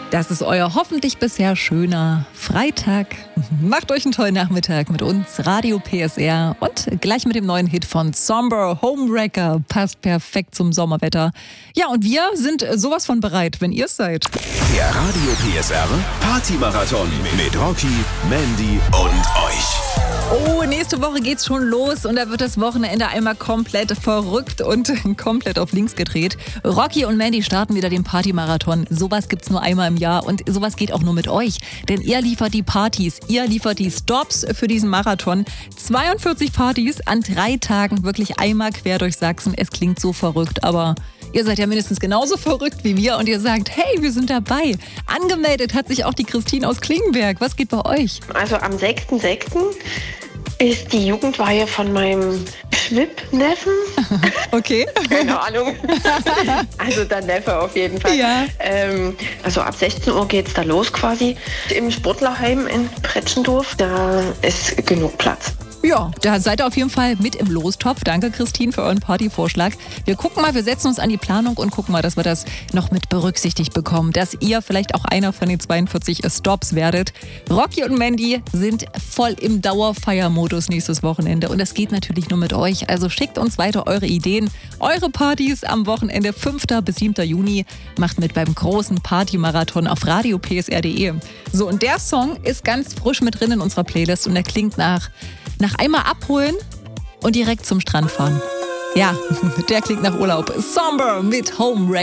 Das ist euer hoffentlich bisher schöner Freitag. Macht euch einen tollen Nachmittag mit uns, Radio PSR. Und gleich mit dem neuen Hit von Somber, Homewrecker. Passt perfekt zum Sommerwetter. Ja, und wir sind sowas von bereit, wenn ihr es seid. Der Radio PSR Party-Marathon mit Rocky, Mandy und euch. Oh, nächste Woche geht's schon los und da wird das Wochenende einmal komplett verrückt und komplett auf links gedreht. Rocky und Mandy starten wieder den Party-Marathon. Sowas gibt's nur einmal im Jahr und sowas geht auch nur mit euch. Denn ihr liefert die Partys, ihr liefert die Stops für diesen Marathon. 42 Partys an 3 Tagen, wirklich einmal quer durch Sachsen. Es klingt so verrückt, aber ihr seid ja mindestens genauso verrückt wie wir und ihr sagt, hey, wir sind dabei. Angemeldet hat sich auch die Christine aus Klingenberg. Was geht bei euch? Also am 6.6. ist die Jugendweihe von meinem Schwipp-Neffen. Okay. Keine Ahnung. Also der Neffe auf jeden Fall. Ja. Also ab 16 Uhr geht's da los quasi. Im Sportlerheim in Pretschendorf, da ist genug Platz. Ja, da seid ihr auf jeden Fall mit im Lostopf. Danke, Christine, für euren Partyvorschlag. Wir gucken mal, wir setzen uns an die Planung und gucken mal, dass wir das noch mit berücksichtigt bekommen. Dass ihr vielleicht auch einer von den 42 Stops werdet. Rocky und Mandy sind voll im Dauerfeiermodus nächstes Wochenende. Und das geht natürlich nur mit euch. Also schickt uns weiter eure Ideen. Eure Partys am Wochenende 5. bis 7. Juni. Macht mit beim großen Party-Marathon auf radiopsr.de. So, und der Song ist ganz frisch mit drin in unserer Playlist. Und der klingt nach einmal abholen und direkt zum Strand fahren. Ja, der klingt nach Urlaub. Somber mit Homewrecker.